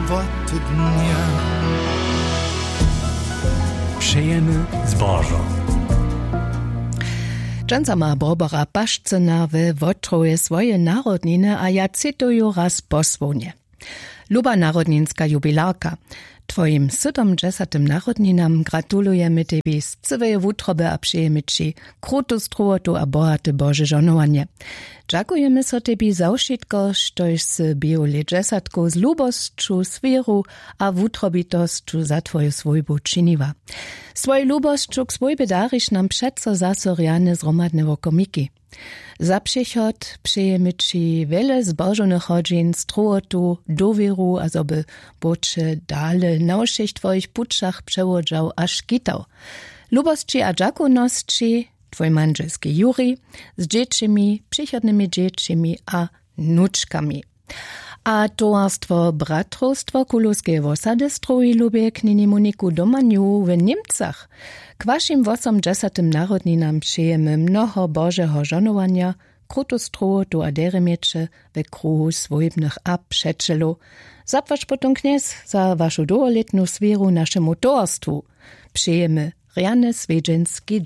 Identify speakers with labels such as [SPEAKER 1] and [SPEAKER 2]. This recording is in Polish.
[SPEAKER 1] wat dnia.
[SPEAKER 2] Přejemy zbożo.
[SPEAKER 3] Dżanca ma Barbara Paszczyna we Wotroje swoje narodniny, a ja cytuję raz posłonie. Luba narodninska jubilarka, twoim 70. narodninam gratulujemy Tobie z całej wutroby a przyjemy Ci krutu struotu a bohate Boże żonowanie. Dziękujemy so Tobie za wszystko, štoś z biole 10 z lubosću, swiru a wutrobitosću za Twoju swojbu činiva. Svoj lubosću k swojbe dariš nam přeco zasoriane zromadnevo komiki. Za przychod přejemy Ci wiele zbożonych chodzin, struotu, dowieru, a zoby bocze dale na všech Twoich puczach przełodział aż kitał. Lubosći a dżakonosći, Twój manżelski Juri, z dzieciami, przychodnymi dzieciami a nuczkami. A towarstwo Bratrostwo Kulowskiej Wosady stroji lubie knini Moniku Domaniu w Niemcach. K waszym 80. narodninam przyjemy mnoho Bożego żonowania, krutu struotu a deremiecze we kruhu swojbnych a przeczelu. Zapłasz potom kniez za waszą długoletną swieru naszemu towarstwu. Przyjemy Riane Svedzinski